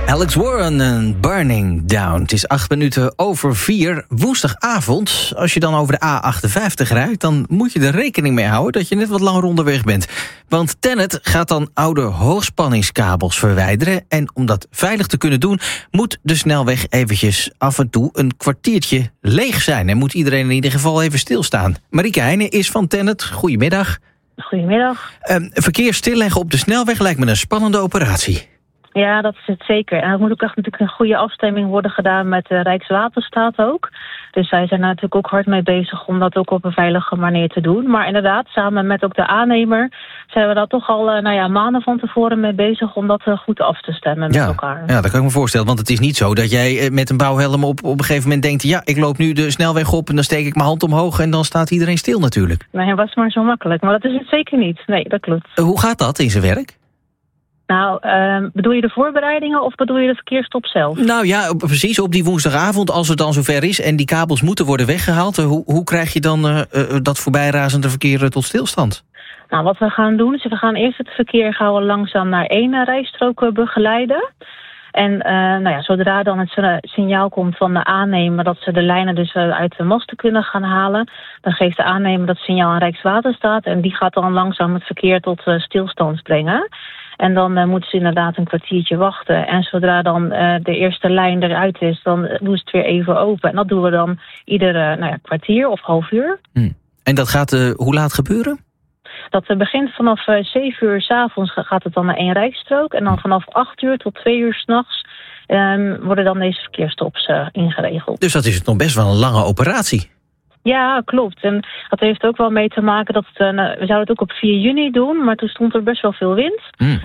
Alex Warren en Burning Down. Het is 4:08, woensdagavond. Als je dan over de A58 rijdt, dan moet je er rekening mee houden dat je net wat langer onderweg bent. Want TenneT gaat dan oude hoogspanningskabels verwijderen. En om dat veilig te kunnen doen, moet de snelweg eventjes af en toe een kwartiertje leeg zijn. En moet iedereen in ieder geval even stilstaan. Marieke Heijnen is van TenneT. Goedemiddag. Goedemiddag. Verkeer stilleggen op de snelweg lijkt me een spannende operatie. Ja, dat is het zeker. En dat moet ook echt natuurlijk een goede afstemming worden gedaan met de Rijkswaterstaat ook. Dus zij zijn er natuurlijk ook hard mee bezig om dat ook op een veilige manier te doen. Maar inderdaad, samen met ook de aannemer zijn we daar toch al maanden van tevoren mee bezig om dat goed af te stemmen met elkaar. Ja, dat kan ik me voorstellen. Want het is niet zo dat jij met een bouwhelm op een gegeven moment denkt, ja, ik loop nu de snelweg op en dan steek ik mijn hand omhoog en dan staat iedereen stil natuurlijk. Nee, dat was maar zo makkelijk. Maar dat is het zeker niet. Nee, dat klopt. Hoe gaat dat in zijn werk? Nou, bedoel je de voorbereidingen of bedoel je de verkeersstop zelf? Nou ja, precies, op die woensdagavond, als het dan zover is en die kabels moeten worden weggehaald, hoe krijg je dan dat voorbijrazende verkeer tot stilstand? Nou, wat we gaan doen is, we gaan eerst het verkeer langzaam naar 1 rijstrook begeleiden. En zodra dan het signaal komt van de aannemer dat ze de lijnen dus uit de masten kunnen gaan halen, dan geeft de aannemer dat signaal aan Rijkswaterstaat en die gaat dan langzaam het verkeer tot stilstand brengen. En dan moeten ze inderdaad een kwartiertje wachten. En zodra dan de eerste lijn eruit is, dan doen ze het weer even open. En dat doen we dan iedere kwartier of half uur. En dat gaat hoe laat gebeuren? Dat begint vanaf 7 uur 's avonds gaat het dan naar 1 rijstrook. En dan vanaf 8 uur tot 2 uur 's nachts worden dan deze verkeersstops ingeregeld. Dus dat is nog best wel een lange operatie. Ja, klopt. En dat heeft ook wel mee te maken dat we zouden het ook op 4 juni doen, maar toen stond er best wel veel wind.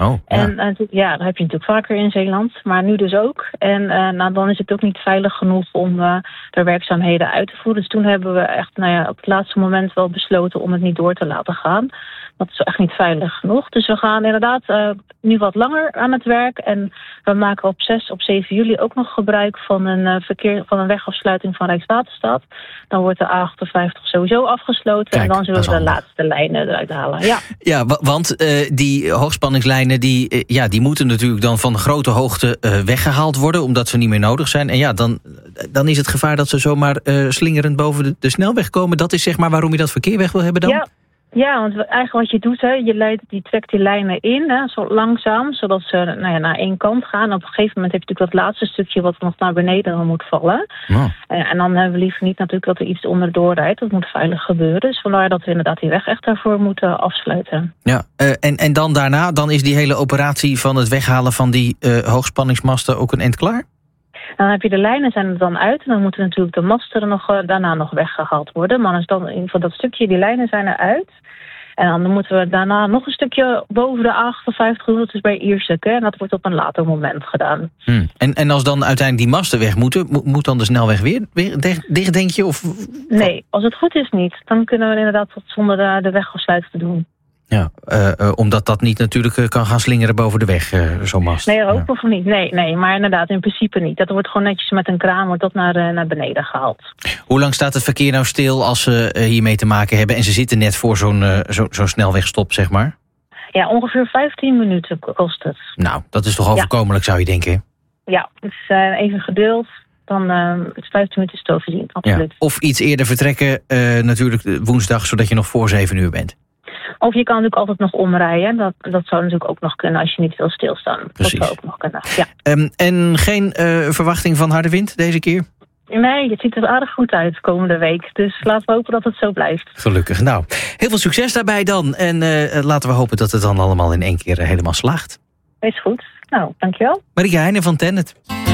En dat heb je natuurlijk vaker in Zeeland, maar nu dus ook. En dan is het ook niet veilig genoeg om er werkzaamheden uit te voeren. Dus toen hebben we echt op het laatste moment wel besloten om het niet door te laten gaan. Dat is echt niet veilig genoeg. Dus we gaan inderdaad nu wat langer aan het werk. En we maken op 7 juli ook nog gebruik van een wegafsluiting van Rijkswaterstaat. Dan wordt de A58 sowieso afgesloten. Kijk, en dan zullen we de laatste lijnen eruit halen. Ja, want die hoogspanningslijnen die moeten natuurlijk dan van grote hoogte weggehaald worden, omdat ze niet meer nodig zijn. En dan is het gevaar dat ze zomaar slingerend boven de snelweg komen. Dat is zeg maar waarom je dat verkeer weg wil hebben dan? Ja, want eigenlijk wat je doet, je trekt die lijnen in, zo langzaam, zodat ze naar één kant gaan. En op een gegeven moment heb je natuurlijk dat laatste stukje wat nog naar beneden moet vallen. Oh. En dan hebben we liever niet natuurlijk dat er iets onderdoor rijdt. Dat moet veilig gebeuren. Dus vandaar dat we inderdaad die weg echt daarvoor moeten afsluiten. Ja, en dan daarna, dan is die hele operatie van het weghalen van die hoogspanningsmasten ook een eind klaar? Dan heb je de lijnen zijn er dan uit. En dan moeten natuurlijk de masten daarna nog weggehaald worden. Maar als dan voor dat stukje, die lijnen zijn eruit. En dan moeten we daarna nog een stukje boven de 58 doen. Dat is bij Ierseke. En dat wordt op een later moment gedaan. En als dan uiteindelijk die masten weg moeten, moet dan de snelweg weer dicht, denk je? Of? Nee, als het goed is niet. Dan kunnen we inderdaad tot zonder de wegafsluiting te doen. Ja, omdat dat niet natuurlijk kan gaan slingeren boven de weg, zo'n mast. Nee, ook of niet. Nee, maar inderdaad in principe niet. Dat wordt gewoon netjes met een kraan wordt dat naar beneden gehaald. Hoe lang staat het verkeer nou stil als ze hiermee te maken hebben en ze zitten net voor zo'n snelwegstop, zeg maar? Ja, ongeveer 15 minuten kost het. Nou, dat is toch overkomelijk, zou je denken? Ja, dus even geduld. Dan is 15 minuten te overzien, absoluut. Ja. Of iets eerder vertrekken, natuurlijk woensdag, zodat je nog voor 7 uur bent. Of je kan natuurlijk altijd nog omrijden. Dat zou natuurlijk ook nog kunnen als je niet wil stilstaan. Precies. Dat zou ook nog kunnen, ja. En geen verwachting van harde wind deze keer? Nee, het ziet er aardig goed uit komende week. Dus laten we hopen dat het zo blijft. Gelukkig. Nou, heel veel succes daarbij dan. En laten we hopen dat het dan allemaal in één keer helemaal slaagt. Is goed. Nou, dankjewel. Marieke Heijnen van TenneT.